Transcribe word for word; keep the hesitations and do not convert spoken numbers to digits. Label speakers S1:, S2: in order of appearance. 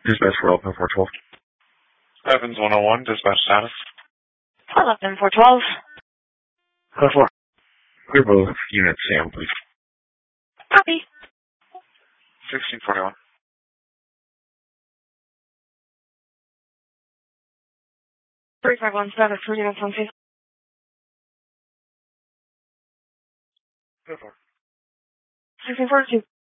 S1: Dispatch for eleven four twelve.
S2: Evans one oh one, dispatch status.
S3: eleven four twelve.
S1: ten four. Clear both units, Sam, please.
S3: Copy.
S2: sixteen forty-one.
S3: three five one status for units on scene.
S1: ten four.
S3: sixteen forty-two.